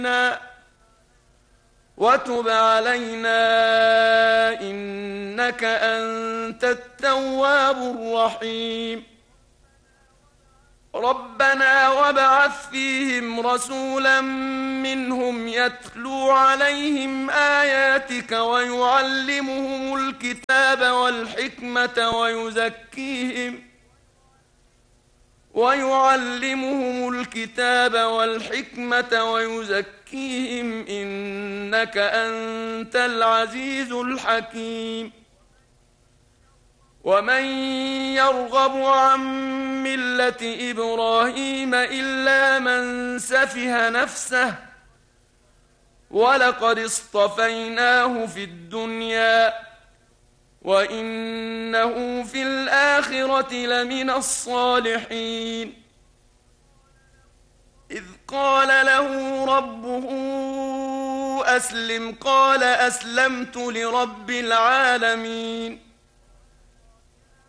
وتب علينا إنك أنت التواب الرحيم. ربنا وابعث فيهم رسولا منهم يتلو عليهم آياتك ويعلمهم الكتاب والحكمة ويزكيهم إنك أنت العزيز الحكيم. ومن يرغب عن ملة إبراهيم إلا من سفه نفسه ولقد اصطفيناه في الدنيا وإنه في الآخرة لمن الصالحين. إذ قال له ربه أسلم قال أسلمت لرب العالمين.